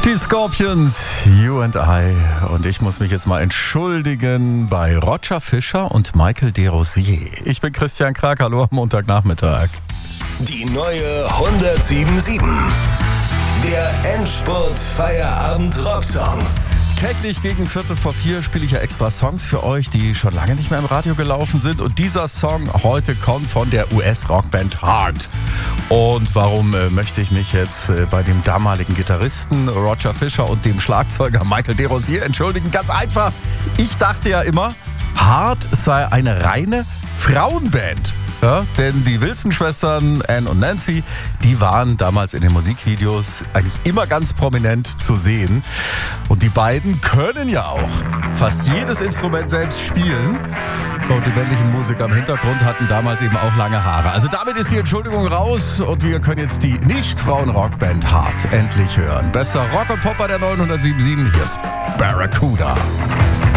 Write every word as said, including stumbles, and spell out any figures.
Die Scorpions, You and I. Und ich muss mich jetzt mal entschuldigen bei Roger Fischer und Michael Desrosiers. Ich bin Christian Krag, hallo am Montagnachmittag. Die neue hundertsieben sieben. Der Endspurt Feierabend Rocksong. Täglich gegen Viertel vor vier spiele ich ja extra Songs für euch, die schon lange nicht mehr im Radio gelaufen sind. Und dieser Song heute kommt von der U S-Rockband Heart. Und warum äh, möchte ich mich jetzt äh, bei dem damaligen Gitarristen Roger Fischer und dem Schlagzeuger Michael Desrosiers entschuldigen? Ganz einfach. Ich dachte ja immer, Heart sei eine reine Frauenband. Ja, denn die Wilson-Schwestern, Anne und Nancy, die waren damals in den Musikvideos eigentlich immer ganz prominent zu sehen. Und die beiden können ja auch fast jedes Instrument selbst spielen. Und die männlichen Musiker im Hintergrund hatten damals eben auch lange Haare. Also damit ist die Entschuldigung raus und wir können jetzt die Nicht-Frauen-Rockband Heart endlich hören. Bester Rock und Popper der neunhundertsieben sieben, hier ist Barracuda.